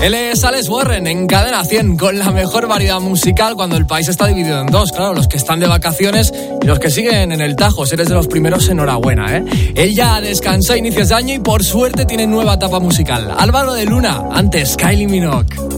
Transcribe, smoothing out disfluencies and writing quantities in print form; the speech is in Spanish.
Él es Alex Warren en Cadena 100 con la mejor variedad musical cuando el país está dividido en dos, claro, los que están de vacaciones y los que siguen en el Tajo. Si eres de los primeros, enhorabuena, ¿eh? Él ya descansó a inicios de año y por suerte tiene nueva etapa musical. Álvaro de Luna, antes Kylie Minogue.